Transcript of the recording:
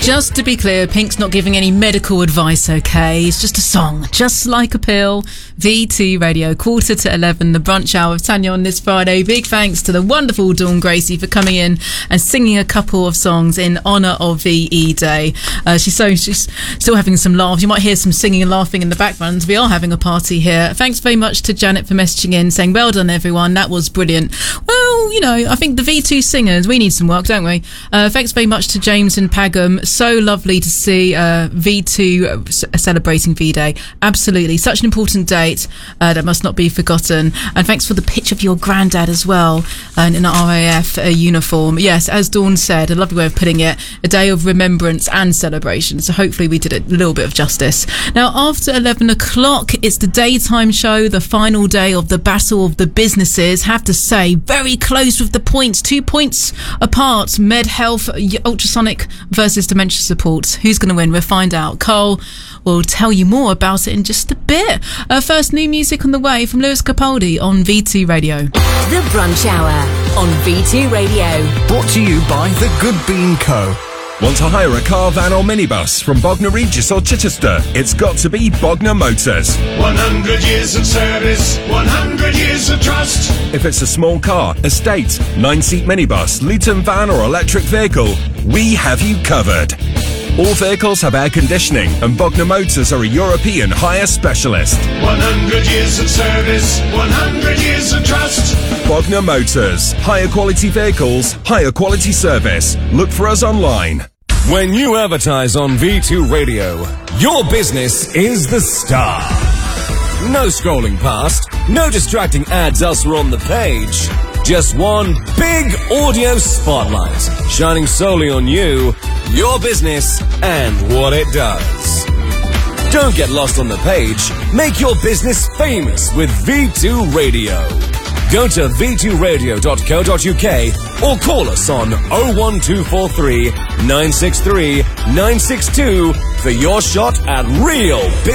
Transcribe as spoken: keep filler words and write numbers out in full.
Just to be clear, Pink's not giving any medical advice, okay? It's just a song, just like a pill. V T Radio, quarter to eleven, the brunch hour of Tanya on this Friday. Big thanks to the wonderful Dawn Gracie for coming in and singing a couple of songs in honour of V E Day. Uh, she's so she's still having some laughs. You might hear some singing and laughing in the background. We are having a party here. Thanks very much to Janet for messaging in, saying, well done, everyone. That was brilliant. Well, you know, I think the V two singers, we need some work, don't we? Uh, thanks very much to James and Pagham. So lovely to see uh, V two uh, celebrating V-Day. Absolutely. Such an important date uh, that must not be forgotten. And thanks for the picture of your granddad as well, and in an R A F uh, uniform. Yes, as Dawn said, a lovely way of putting it, a day of remembrance and celebration. So hopefully we did it a little bit of justice. Now, after eleven o'clock, it's the daytime show, the final day of the Battle of the Businesses. Have to say, very close with the points. Two points apart. Med Health, Ultrasonic versus Dementia Support. Who's going to win? We'll find out. Cole will tell you more about it in just a bit. Uh, first, new music on the way from Lewis Capaldi on V T Radio. The Brunch Hour on V T Radio. Brought to you by The Good Bean Co. Want to hire a car, van or minibus from Bognor Regis or Chichester? It's got to be Bognor Motors. one hundred years of service, one hundred years of trust. If it's a small car, estate, nine-seat minibus, Luton van or electric vehicle, we have you covered. All vehicles have air conditioning, and Bognor Motors are a European hire specialist. one hundred years of service, one hundred years of trust. Bognor Motors. Higher quality vehicles, higher quality service. Look for us online. When you advertise on V two Radio, your business is the star. No scrolling past, no distracting ads elsewhere on the page. Just one big audio spotlight, shining solely on you, your business, and what it does. Don't get lost on the page. Make your business famous with V two Radio. Go to v two radio dot co dot uk or call us on oh one two four three, nine six three, nine six two for your shot at real business.